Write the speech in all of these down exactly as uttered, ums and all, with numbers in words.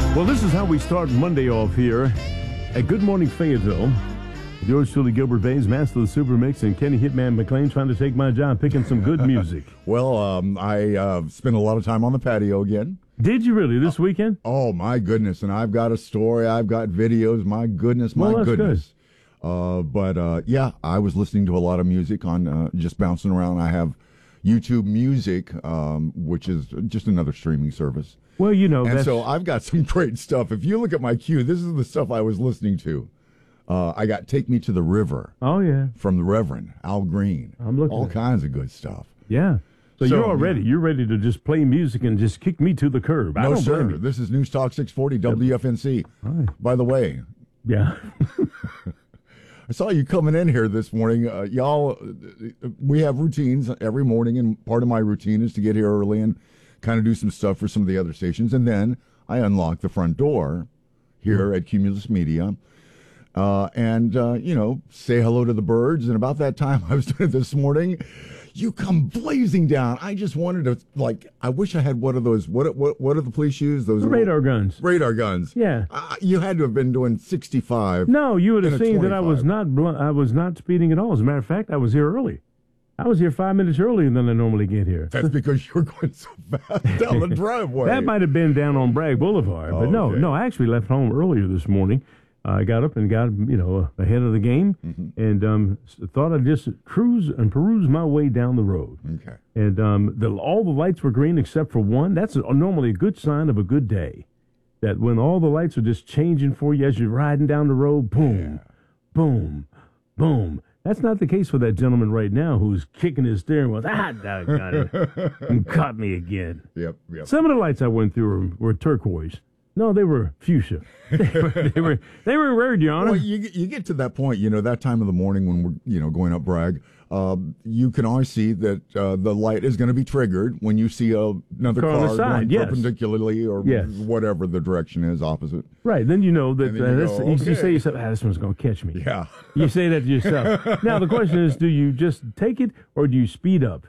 Well, this is how we start Monday off here at Good Morning Fayetteville. Yours truly, Gilbert Bays, Master of the Super Mix, and Kenny Hitman McLean trying to take my job picking some good music. Well, um, I uh, spent a lot of time on the patio again. Did you really this weekend? Oh, my goodness. And I've got a story. I've got videos. My goodness, my well, that's goodness. Good. Uh, but, uh, yeah, I was listening to a lot of music on uh, just bouncing around. I have YouTube Music, um, which is just another streaming service. Well, you know, and that's... so I've got some great stuff. If you look at my queue, this is the stuff I was listening to. Uh, I got Take Me to the River. Oh, yeah. From the Reverend Al Green. I'm looking All at kinds of good stuff. Yeah. So, so you're all ready. Yeah. You're ready to just play music and just kick me to the curb. No, I don't sir. blame you. This is News Talk six forty W F N C. Right. By the way. Yeah. I saw you coming in here this morning. Uh, y'all, we have routines every morning, and part of my routine is to get here early and kind of do some stuff for some of the other stations. And then I unlock the front door here mm-hmm. at Cumulus Media. Uh, and, uh, you know, say hello to the birds. And about that time I was doing it this morning, you come blazing down. I just wanted to, like, I wish I had one of those, what what what are the police use? Those the radar guns. Radar guns. Yeah. Uh, you had to have been doing sixty-five. No, you would have seen that I was not bl- I was not speeding at all. As a matter of fact, I was here early. I was here five minutes earlier than I normally get here. That's because you were going so fast down the driveway. That might have been down on Bragg Boulevard. But oh, no, okay. no, I actually left home earlier this morning. I got up and got, you know, ahead of the game mm-hmm. and um, thought I'd just cruise and peruse my way down the road. Okay. And um, the, all the lights were green except for one. That's a, normally a good sign of a good day. That when all the lights are just changing for you as you're riding down the road, boom, yeah. boom, boom. That's not the case for that gentleman right now who's kicking his steering wheel. Ah, doggone it. And caught me again. Yep, yep. Some of the lights I went through were, were turquoise. No, they were fuchsia. They were they were, they were red, Your Honor. Well, you you get to that point, you know, that time of the morning when we're, you know, going up Bragg, uh, you can always see that uh, the light is going to be triggered when you see a, another car, car on the side, going yes. perpendicularly or yes. whatever the direction is opposite. Right. Then you know that you, uh, go, this, okay. you, you say to yourself, ah, this one's going to catch me. Yeah. You say that to yourself. Now, the question is, do you just take it or do you speed up?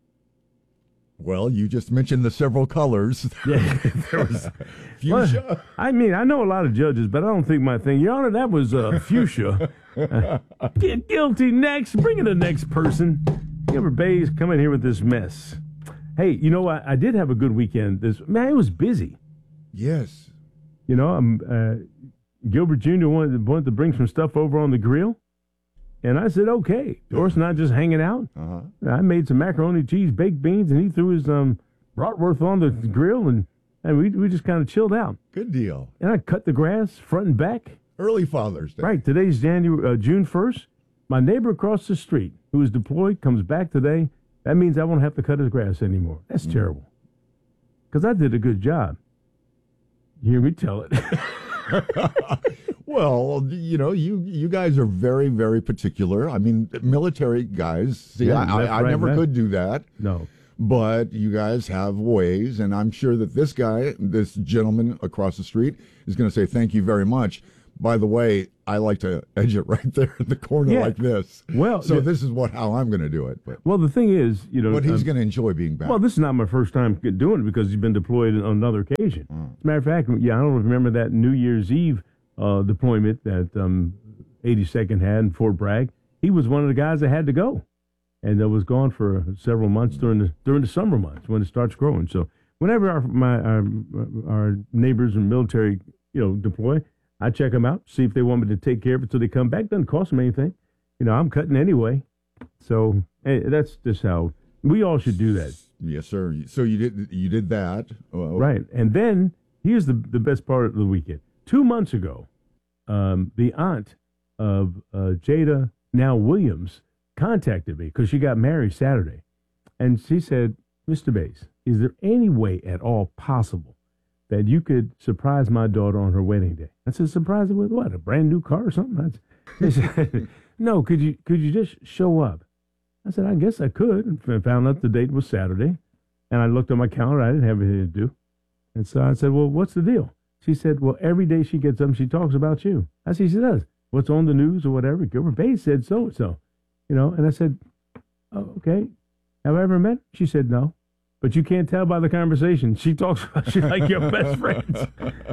Well, you just mentioned the several colors. Yeah, there was fuchsia. Well, I mean, I know a lot of judges, but I don't think my thing. Your Honor, that was uh, fuchsia. uh, get guilty next. Bring in the next person. Gilbert Bays coming here with this mess. Hey, you know, I, I did have a good weekend. This man, it was busy. Yes. You know, I'm, uh, Gilbert Junior wanted, wanted to bring some stuff over on the grill. And I said, okay. Doris and I just hanging out. Uh-huh. I made some macaroni, cheese, baked beans, and he threw his um, bratwurst on the grill, and, and we we just kind of chilled out. Good deal. And I cut the grass front and back. Early Father's Day. Right. Today's January, uh, June first. My neighbor across the street, who is deployed, comes back today. That means I won't have to cut his grass anymore. That's mm-hmm. terrible. Because I did a good job. You hear me tell it. Well, you know, you you guys are very, very particular. I mean, military guys, see, yeah, I, I, I right, never right. could do that. No. But you guys have ways, and I'm sure that this guy, this gentleman across the street, is going to say thank you very much. By the way, I like to edge it right there in the corner yeah. like this. Well, so yeah. this is what how I'm going to do it. But, well, the thing is, you know, but he's um, going to enjoy being back. Well, this is not my first time doing it because he's been deployed on another occasion. Mm. As a matter of fact, yeah, I don't remember that New Year's Eve uh, deployment that um, eighty-second had in Fort Bragg. He was one of the guys that had to go, and uh, was gone for several months during the during the summer months when it starts growing. So whenever our my our, our neighbors and military, you know, deploy, I check them out, see if they want me to take care of it till they come back. Doesn't cost them anything. You know, I'm cutting anyway. So hey, that's just how we all should do that. Yes, sir. So you did you did that. Well, right. And then here's the the best part of the weekend. Two months ago, um, the aunt of uh, Jada, now Williams, contacted me because she got married Saturday. And she said, Mister Bays, is there any way at all possible that you could surprise my daughter on her wedding day? I said, surprise her with what? A brand new car or something? She said, no, could you could you just show up? I said, I guess I could. And found out the date was Saturday. And I looked on my calendar. I didn't have anything to do. And so I said, well, what's the deal? She said, well, every day she gets up, she talks about you. I said, she does. What's on the news or whatever? Gilbert Bays said so-and-so. You know, and I said, oh, okay. Have I ever met her? She said, no. But you can't tell by the conversation. She talks about you like your best friends. I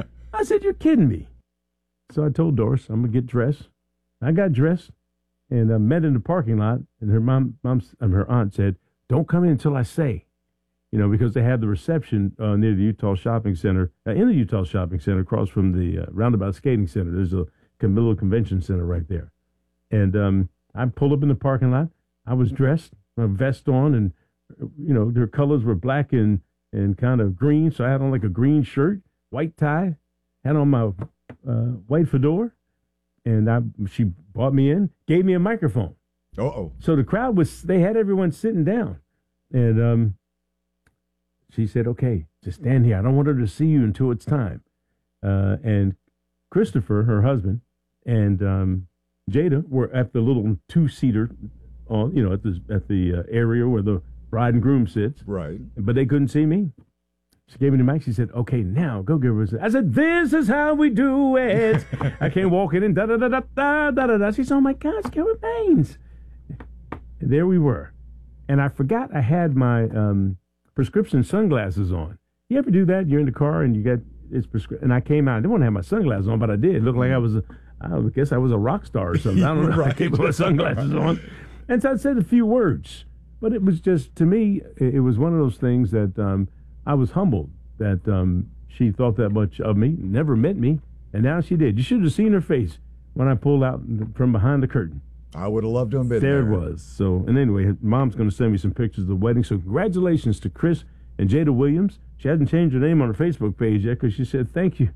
I said, you're kidding me. So I told Doris, I'm going to get dressed. I got dressed and uh, met in the parking lot. And her mom, mom's, um, her aunt said, don't come in until I say. You know, because they had the reception uh, near the Utah Shopping Center, uh, in the Utah Shopping Center, across from the uh, Roundabout Skating Center. There's a Camillo Convention Center right there. And um, I pulled up in the parking lot. I was dressed, a vest on, and, you know, their colors were black and, and kind of green. So I had on like a green shirt, white tie, had on my uh, white fedora. And I, she brought me in, gave me a microphone. Uh-oh. So the crowd was, they had everyone sitting down. And, um, she said, okay, just stand here. I don't want her to see you until it's time. Uh, and Christopher, her husband, and um, Jada were at the little two-seater, on you know, at the at the uh, area where the bride and groom sits. Right. But they couldn't see me. She gave me the mic. She said, okay, now go give her a... I said, this is how we do it. I came walking in, da-da-da-da-da-da-da-da. She said, oh, my gosh, Karen Baines. And there we were. And I forgot I had my... Um, prescription sunglasses on. You ever do that? You're in the car and you got it's prescription. And I came out. I didn't want to have my sunglasses on, but I did. It looked like I was, a, I guess I was a rock star or something. I don't know. Right. I came with my sunglasses on. And so I said a few words. But it was just, to me, it, it was one of those things that um, I was humbled that um, she thought that much of me, never met me, and now she did. You should have seen her face when I pulled out from behind the curtain. I would have loved to have been there. There it was. So, and anyway, Mom's going to send me some pictures of the wedding. So congratulations to Chris and Jada Williams. She hasn't changed her name on her Facebook page yet because she said thank you.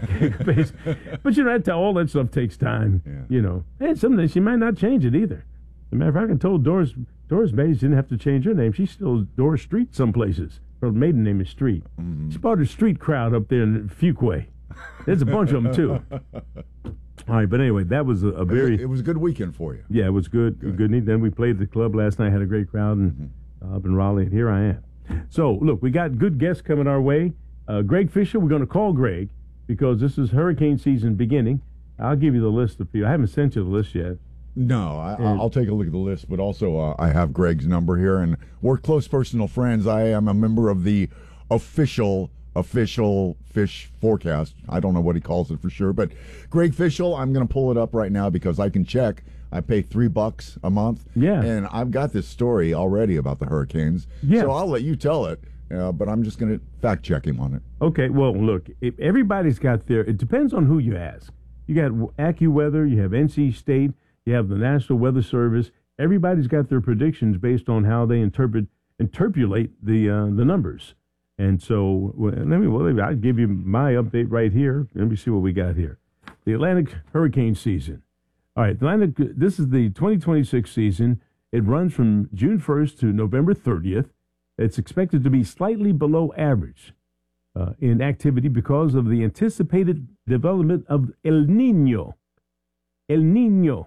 But you know, that, all that stuff takes time. Yeah. You know, and someday she might not change it either. As a matter of fact, I told Doris Doris Baines didn't have to change her name. She's still Doris Street some places. Her maiden name is Street. Mm-hmm. She brought her street crowd up there in Fuquay. There's a bunch of them too. All right, but anyway, that was a, a very... It was a good weekend for you. Yeah, it was good. Good. good. Then we played at the club last night, had a great crowd and, mm-hmm. uh, up in Raleigh, and here I am. So, look, we got good guests coming our way. Uh, Greg Fisher, we're going to call Greg because this is hurricane season beginning. I'll give you the list of people. I haven't sent you the list yet. No, I, I'll take a look at the list, but also uh, I have Greg's number here, and we're close personal friends. I am a member of the official... official fish forecast. I don't know what he calls it for sure, but Greg Fishel, I'm going to pull it up right now because I can check. I pay three bucks a month. Yeah. And I've got this story already about the hurricanes. Yeah. So I'll let you tell it, uh, but I'm just going to fact check him on it. Okay. Well, look, if everybody's got their, it depends on who you ask. You got AccuWeather, you have N C State, you have the National Weather Service. Everybody's got their predictions based on how they interpret, interpolate the, uh, the numbers. And so, well, let me, well, I'll give you my update right here. Let me see what we got here. The Atlantic hurricane season. All right, Atlantic, this is the twenty twenty-six season. It runs from June first to November thirtieth. It's expected to be slightly below average uh, in activity because of the anticipated development of El Nino. El Nino,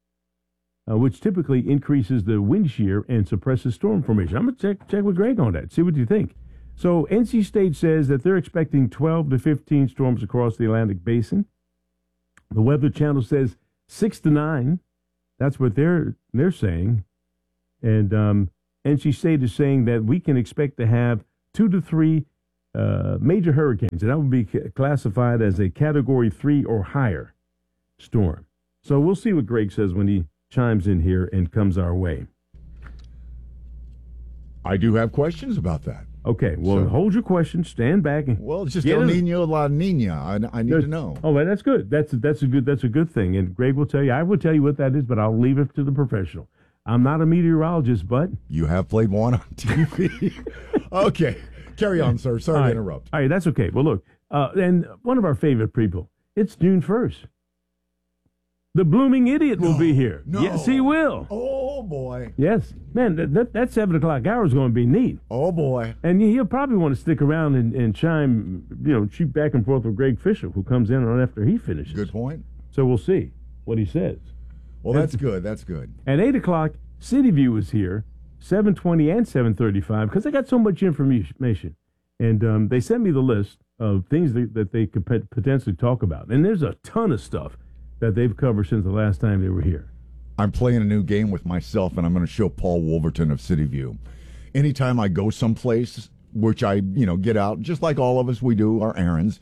uh, which typically increases the wind shear and suppresses storm formation. I'm going to check, check with Greg on that, see what you think. So N C State says that they're expecting twelve to fifteen storms across the Atlantic Basin. The Weather Channel says six to nine. That's what they're they're saying. And um, N C State is saying that we can expect to have two to three uh, major hurricanes, and that would be classified as a Category three or higher storm. So we'll see what Greg says when he chimes in here and comes our way. I do have questions about that. Okay, well, so, hold your questions, stand back. And well, it's just El Nino, La Nina. I, I need to know. Oh, well, that's good. That's that's a good that's a good thing. And Greg will tell you. I will tell you what that is, but I'll leave it to the professional. I'm not a meteorologist, but you have played one on T V. Okay, carry on, sir. Sorry right. to interrupt. All right, that's okay. Well, look, uh, and one of our favorite people. It's June first. The blooming idiot no, will be here. No. Yes, he will. Oh, boy. Yes. Man, that, that, that seven o'clock hour is going to be neat. Oh, boy. And he'll probably want to stick around and, and chime, you know, shoot back and forth with Greg Fisher, who comes in on after he finishes. Good point. So we'll see what he says. Well, that's and, good. That's good. At eight o'clock, City View is here, seven twenty and seven thirty-five, because they got so much information. And um, they sent me the list of things that, that they could potentially talk about. And there's a ton of stuff that they've covered since the last time they were here. I'm playing a new game with myself, and I'm going to show Paul Wolverton of City View. Anytime I go someplace, which I, you know, get out, just like all of us, we do our errands,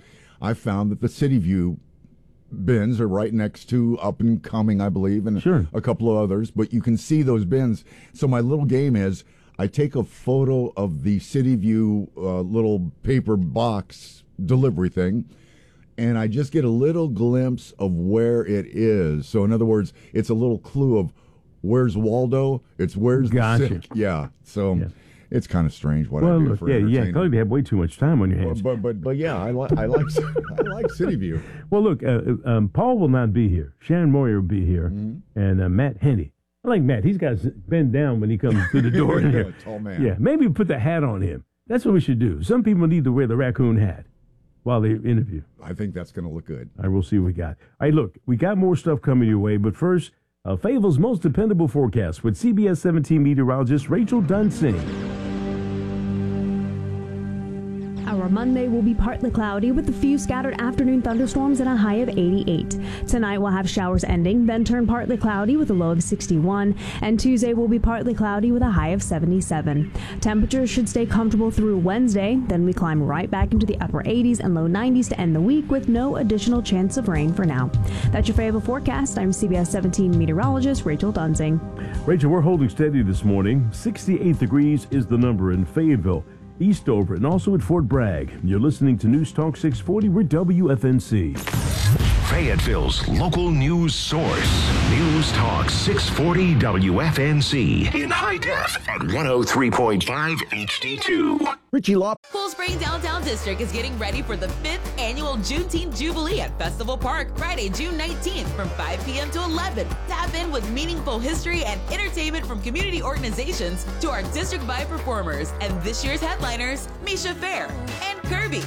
I found that the City View bins are right next to Up and Coming, I believe, and sure. a couple of others, but you can see those bins. So my little game is I take a photo of the City View uh, little paper box delivery thing, and I just get a little glimpse of where it is. So in other words, it's a little clue of where's Waldo, it's where's gotcha. the sink. Yeah, so yeah. It's kind of strange what well, I do look, for yeah, entertainment. yeah, clearly you have way too much time on your hands. But but but yeah, I like I like I like City View. Well, look, uh, um, Paul will not be here. Sharon Moyer will be here, mm-hmm. and uh, Matt Henney. I like Matt. He's got to bend down when he comes through the door in here. Tall man. Yeah, maybe put the hat on him. That's what we should do. Some people need to wear the raccoon hat while they interview. I think that's going to look good. All right, we'll see what we got. All right, look, we got more stuff coming your way, but first, uh, Fayetteville's most dependable forecast with C B S seventeen meteorologist Rachel Dunsing. Our Monday will be partly cloudy with a few scattered afternoon thunderstorms and a high of eighty-eight. Tonight we'll have showers ending, then turn partly cloudy with a low of sixty-one. And Tuesday will be partly cloudy with a high of seventy-seven. Temperatures should stay comfortable through Wednesday. Then we climb right back into the upper eighties and low nineties to end the week with no additional chance of rain for now. That's your Fayetteville forecast. I'm C B S seventeen meteorologist Rachel Dunsing. Rachel, we're holding steady this morning. sixty-eight degrees is the number in Fayetteville, Eastover, and also at Fort Bragg. You're listening to News Talk six forty. We're W F N C. Fayetteville's local news source. News Talk six forty W F N C. In high def at one oh three point five H D two. Richie Lop. Cool Spring Downtown District is getting ready for the fifth annual Juneteenth Jubilee at Festival Park, Friday, June nineteenth from five p.m. to eleven. Tap in with meaningful history and entertainment from community organizations to our district-wide performers and this year's headliners, Misha Fair and Kirby.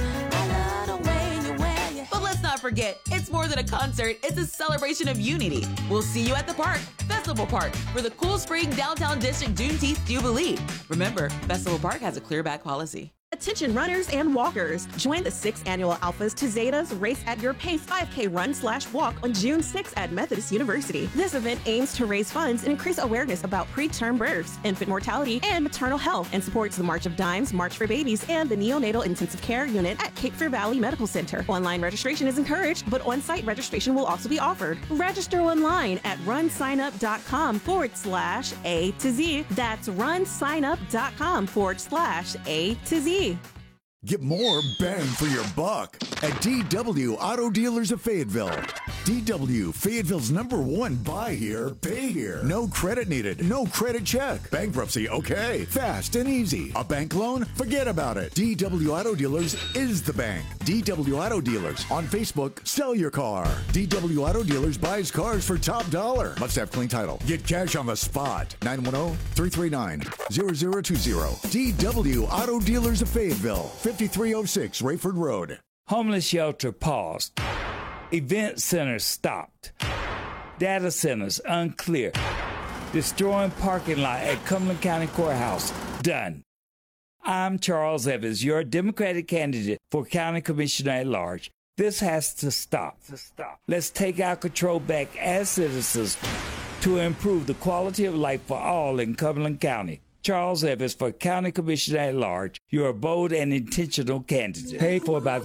But let's not forget, it's more than a concert, it's a celebration of unity. We'll see you at the park, Festival Park, for the Cool Spring Downtown District Juneteenth Jubilee. Remember, Festival Park has a clear back policy. Attention runners and walkers. Join the sixth annual Alphas to Zetas Race at Your Pace five K run slash walk on June sixth at Methodist University. This event aims to raise funds and increase awareness about preterm births, infant mortality, and maternal health, and supports the March of Dimes, March for Babies, and the Neonatal Intensive Care Unit at Cape Fear Valley Medical Center. Online registration is encouraged, but on-site registration will also be offered. Register online at runsignup.com forward slash A to Z. That's runsignup.com forward slash A to Z. Get more bang for your buck at D W Auto Dealers of Fayetteville. D W, Fayetteville's number one buy here, pay here. No credit needed, no credit check. Bankruptcy, okay. Fast and easy. A bank loan? Forget about it. D W Auto Dealers is the bank. D W Auto Dealers. On Facebook, sell your car. D W Auto Dealers buys cars for top dollar. Must have clean title. Get cash on the spot. nine one zero, three three nine, zero zero two zero. D W Auto Dealers of Fayetteville. fifty-three oh six Rayford Road. Homeless shelter paused. Event centers stopped. Data centers unclear. Destroying parking lot at Cumberland County Courthouse done. I'm Charles Evans, your Democratic candidate for County Commissioner at Large. This has to stop. To stop. Let's take our control back as citizens to improve the quality of life for all in Cumberland County. Charles Evans for County Commissioner at Large, your bold and intentional candidate. Paid for by the